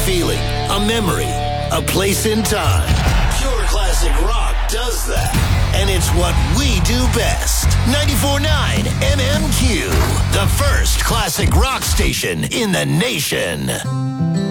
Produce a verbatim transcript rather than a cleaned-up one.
feeling, a memory, a place in time. Pure classic rock does that. And it's what we do best. ninety-four point nine M M Q, the first classic rock station in the nation.